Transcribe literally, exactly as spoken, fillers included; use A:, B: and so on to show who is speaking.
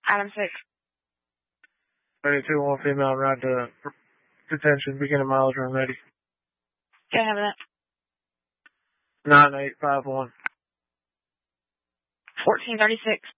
A: Item six.
B: thirty-two, one female, ride to detention, beginning mileage run ready.
A: Can I have that?
B: nine eight five one.
A: fourteen thirty-six.